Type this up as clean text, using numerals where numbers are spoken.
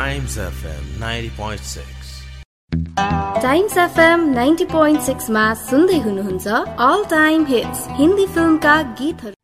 Times FM 90.6 times FM 90.6 मा सुन्दै हुनुहुन्छ अल टाइम हिट्स हिन्दी फिल्मका गीतहरू।